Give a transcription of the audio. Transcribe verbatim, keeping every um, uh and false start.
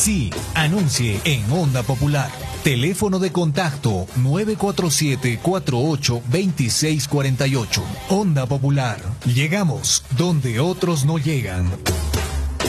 Sí, anuncie en Onda Popular. Teléfono de contacto nueve cuatro siete, cuatro ocho, dos seis cuatro ocho. Onda Popular. Llegamos donde otros no llegan.